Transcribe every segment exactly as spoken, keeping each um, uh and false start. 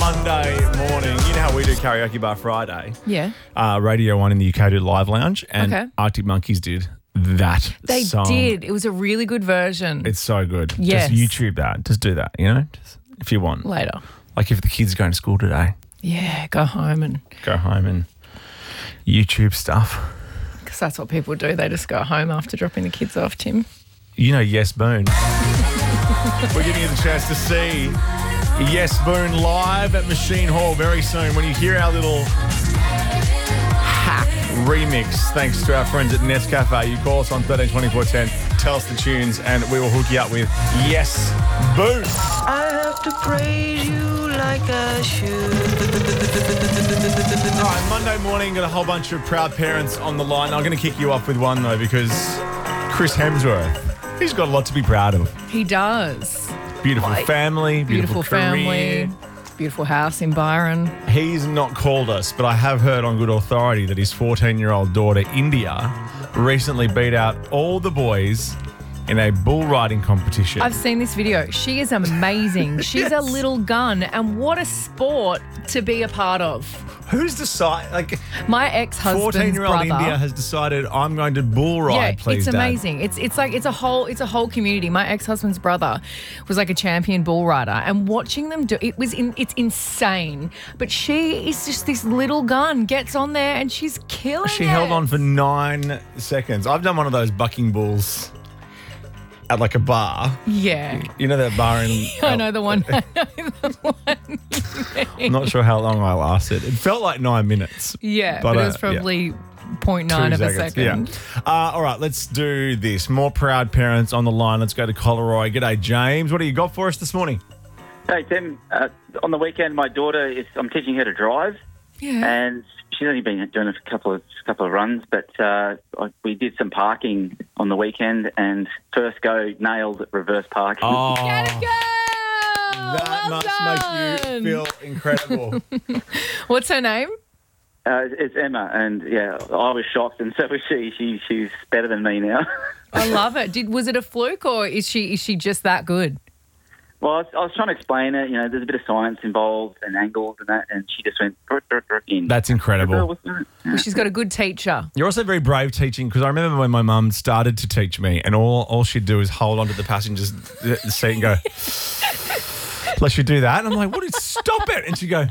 Monday morning. You know how we do Karaoke Bar Friday? Yeah. Uh, Radio one in the U K did Live Lounge, and Okay. Arctic Monkeys did that They song. did. It was a really good version. It's so good. Yes. Just YouTube that. Just do that, you know, Just if you want. Later. Like if the kids are going to school today, Yeah, go home and... go home and YouTube stuff. Because that's what people do. They just go home after dropping the kids off, Tim. You know Yes Boone. We're giving you the chance to see Yes Boone live at Machine Hall very soon. When you hear our little hack remix, thanks to our friends at Nescafe, you call us on thirteen twenty-four ten, tell us the tunes, and we will hook you up with Yes Boone. I have to praise you like I should. All right, Monday morning, got a whole bunch of proud parents on the line. I'm going to kick you off with one, though, because Chris Hemsworth, he's got a lot to be proud of. He does. Beautiful Like, family, beautiful, Beautiful career. family. Beautiful house in Byron. He's not called us, but I have heard on good authority that his fourteen-year-old daughter, India, recently beat out all the boys in a bull riding competition. I've seen this video. She is amazing. She's a Yes. little gun, and what a sport to be a part of. Who's decided? Like, My ex-husband's fourteen-year-old brother. India has decided, I'm going to bull ride, Yeah, please, it's Dad. amazing. It's it's like it's a whole it's a whole community. My ex-husband's brother was like a champion bull rider, and watching them do it was in it's insane. But she is just this little gun, gets on there and she's killing She it. held on for nine seconds. I've done one of those bucking bulls at like a bar. Yeah. You know that bar in... I know the one. I know the one. I'm not sure how long I lasted. It felt like nine minutes. Yeah, but, it was uh, yeah. probably zero point nine Two of a seconds, second. Yeah. Uh, all right, let's do this. More proud parents on the line. Let's go to Coleroy. G'day, James. What do you got for us this morning? Hey, Tim. Uh, on the weekend, my daughter is. I'm teaching her to drive, Yeah. and she's only been doing a couple of couple of runs. But uh, I- we did some parking on the weekend, and first go nailed reverse parking. Oh, Get it, girl! that Well must done. make you feel incredible. What's her name? Uh, it's Emma, and yeah, I was shocked, and so was she. She she's better than me now. I love it. Did was it a fluke or is she is she just that good? Well, I was, I was trying to explain it. You know, there's a bit of science involved and angles and that, and she just went "Brr, brr, brr," in. That's incredible. What's that? Well, she's got a good teacher. You're also very brave teaching, because I remember when my mum started to teach me, and all, all she'd do is hold onto the passenger's seat and go, let you do that. And I'm like, what is, stop it. And she'd go,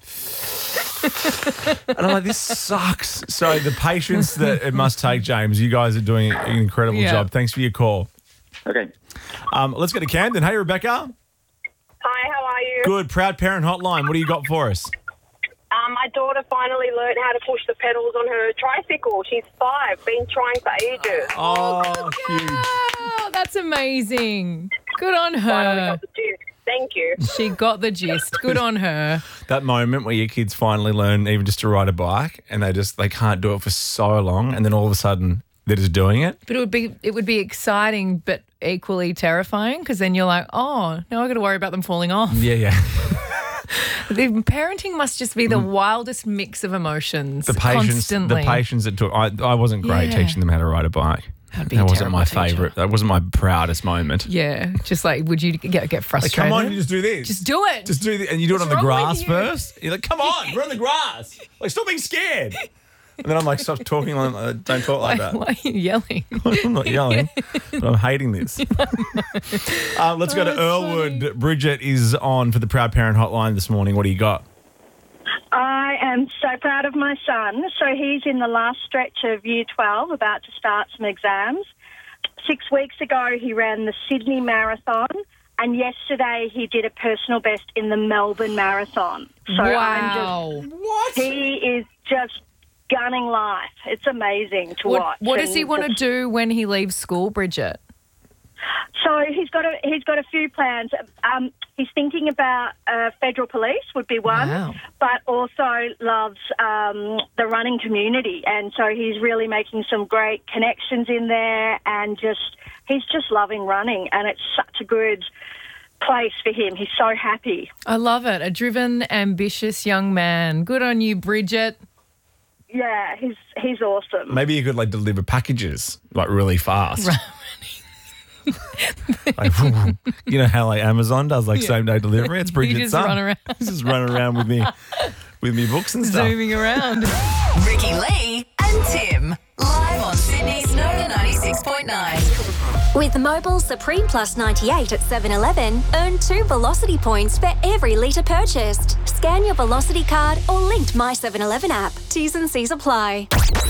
and I'm like, this sucks. So the patience that it must take, James, you guys are doing an incredible Yeah. job. Thanks for your call. Okay. Um, let's go to Camden. Hey, Rebecca. Hi, how are you? Good. Proud Parent Hotline. What do you got for us? Um, my daughter finally learned how to push the pedals on her tricycle. She's five, been trying for ages. Oh, huge. Oh, that's amazing. Good on Finally her. got the gist. Thank you. She got the gist. Good on her. That moment where your kids finally learn even just to ride a bike, and they just they can't do it for so long, and then all of a sudden they're just doing it. But it would be it would be exciting but equally terrifying, because then you're like, oh, now I got to worry about them falling off. Yeah, yeah. The parenting must just be the wildest mix of emotions. The patience, constantly. the patience it took. I, I wasn't great Yeah. teaching them how to ride a bike. That'd be that a wasn't my terrible teacher. favourite. That wasn't my proudest moment. Yeah, just like, would you get get Like, frustrated? come on, you just do this. Just do it. Just do this. And you do it What's on the wrong grass with you? first. You're like, come on, we're on the grass. Like, stop being scared. And then I'm like, stop talking like uh, don't talk like why, that. why are you yelling? I'm not yelling, but I'm hating this. uh, let's go to that's Earlwood. Bridget is on for the Proud Parent Hotline this morning. What do you got? I am so proud of my son. So he's in the last stretch of Year twelve, about to start some exams. Six weeks ago, he ran the Sydney Marathon, and yesterday he did a personal best in the Melbourne Marathon. So Wow. I'm just, What? he is just gunning life. It's amazing to What, watch. what does And he want to just- do when he leaves school, Bridget? So he's got a he's got a few plans. Um, he's thinking about uh, federal police would be one, Wow. but also loves um, the running community, and so he's really making some great connections in there, and just he's just loving running, and it's such a good place for him. He's so happy. I love it. A driven, ambitious young man. Good on you, Bridget. Yeah, he's he's awesome. Maybe you could like deliver packages like really fast. Like, you know how like Amazon does like Yeah. same day delivery? It's Bridget's You just son. run around. He's just running around with me, with me books and stuff. Zooming around. Ricky Lee and Tim. Live on Sydney's Nova ninety-six point nine. With Mobile Supreme Plus ninety-eight at seven eleven, earn two Velocity points for every litre purchased. Scan your Velocity card or linked My seven eleven app. T's and C's apply.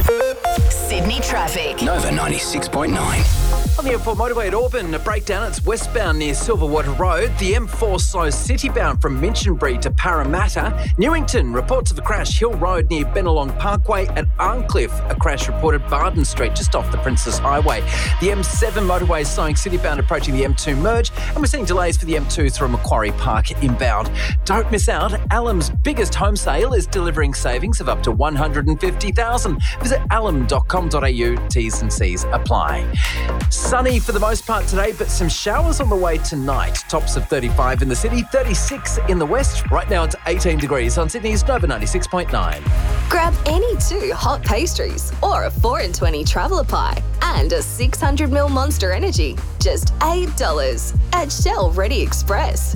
Sydney traffic. Nova ninety-six point nine. On the M four motorway at Auburn, a breakdown. It's westbound near Silverwater Road. The M four slows citybound from Minchinbury to Parramatta. Newington, reports of a crash. Hill Road near Bennelong Parkway. At Arncliffe, a crash reported Barden Street just off the Princess Highway. The M seven motorway is slowing citybound approaching the M two merge. And we're seeing delays for the M two through Macquarie Park inbound. Don't miss out. Alum's biggest home sale is delivering savings of up to one hundred fifty thousand dollars. Visit alum dot com dot a u. T's and C's apply. Sunny for the most part today, but some showers on the way tonight. Tops of thirty-five in the city, thirty-six in the west. Right now it's eighteen degrees on Sydney's Nova ninety-six point nine. Grab any two hot pastries or a four in twenty traveller pie and a six hundred milliliter Monster Energy. Just eight dollars at Shell Ready Express.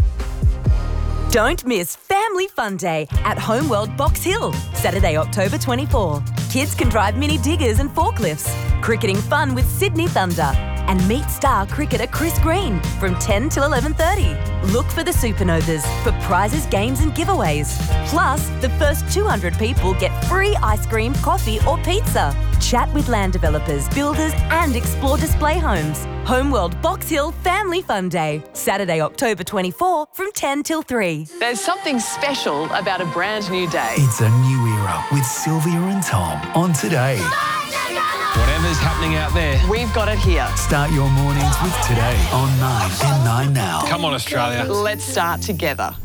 Don't miss Family Fun Day at Homeworld Box Hill, Saturday, October twenty-fourth. Kids can drive mini diggers and forklifts, cricketing fun with Sydney Thunder, and meet star cricketer Chris Green from ten till eleven thirty. Look for the Supernovas for prizes, games and giveaways. Plus, the first two hundred people get free ice cream, coffee or pizza. Chat with land developers, builders and explore display homes. Homeworld Box Hill Family Fun Day, Saturday, October twenty-fourth from ten till three. There's something special about a brand new day. It's a new era with Sylvia and Tom on Today. Whatever's happening out there, we've got it here. Start your mornings with Today on nine and nine now. Come on, Australia. Let's start together.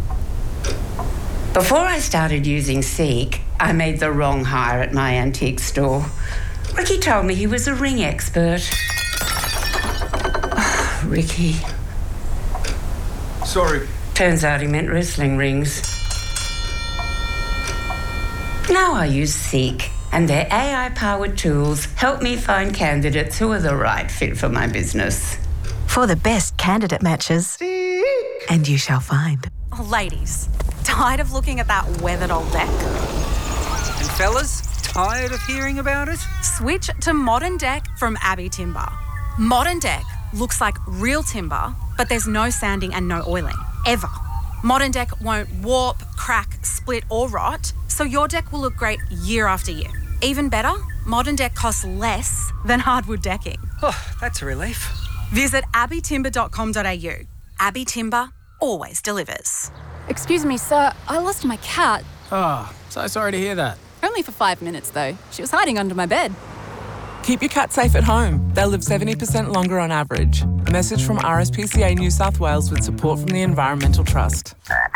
Before I started using Seek, I made the wrong hire at my antique store. Ricky told me he was a ring expert. Oh, Ricky. Sorry. Turns out he meant wrestling rings. Now I use Seek, and their A I-powered tools help me find candidates who are the right fit for my business. For the best candidate matches, Seek. And you shall find. Oh, ladies, tired of looking at that weathered old deck? And fellas, tired of hearing about it? Switch to Modern Deck from Abbey Timber. Modern Deck looks like real timber, but there's no sanding and no oiling, ever. Modern Deck won't warp, crack, split or rot, so your deck will look great year after year. Even better, Modern Deck costs less than hardwood decking. Oh, that's a relief. Visit abbey timber dot com dot a u. Abbey Timber always delivers. Excuse me, sir, I lost my cat. Oh, so sorry to hear that. Only for five minutes, though. She was hiding under my bed. Keep your cat safe at home. They'll live seventy percent longer on average. A message from R S P C A New South Wales with support from the Environmental Trust.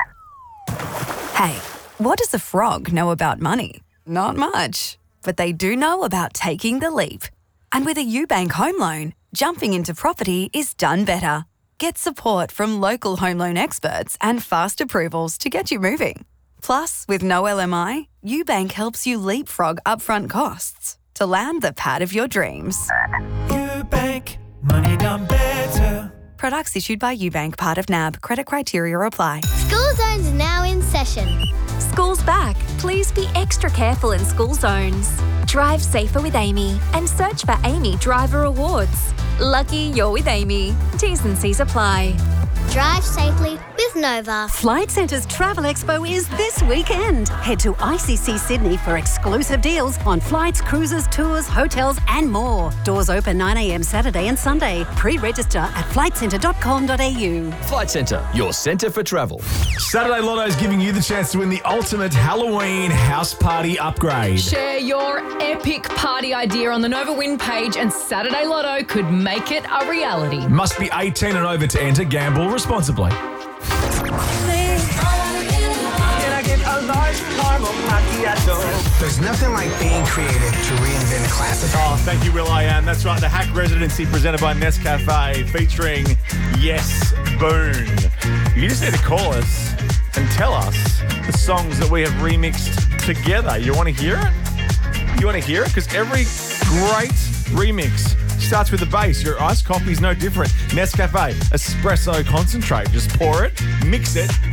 Hey, what does a frog know about money? Not much. But they do know about taking the leap. And with a UBank home loan, jumping into property is done better. Get support from local home loan experts and fast approvals to get you moving. Plus, with no L M I, UBank helps you leapfrog upfront costs to land the pad of your dreams. UBank, money done better. Products issued by UBank, part of N A B. Credit criteria apply. School Zone's now in session. School's back. Please be extra careful in school zones. Drive safer with Amy and search for Amy Driver Awards. Lucky you're with Amy. T's and C's apply. Drive safely with Nova. Flight Centre's Travel Expo is this weekend. Head to I C C Sydney for exclusive deals on flights, cruises, tours, hotels and more. Doors open nine a m Saturday and Sunday. Pre-register at flight centre dot com dot a u. Flight Centre, your centre for travel. Saturday Lotto is giving you the chance to win the ultimate Halloween house party upgrade. Share your epic party idea on the Nova Win page and Saturday Lotto could make it a reality. Must be eighteen and over to enter. Gamble responsibly. There's nothing like being creative to reinvent a classic. Oh, thank you, will.i.am. That's right, the Hack Residency presented by Nescafe featuring Yes Boone. You just need to call us and tell us the songs that we have remixed together. You want to hear it? You want to hear it? Because every great remix starts with the base. Your iced coffee is no different. Nescafe espresso concentrate. Just pour it, mix it,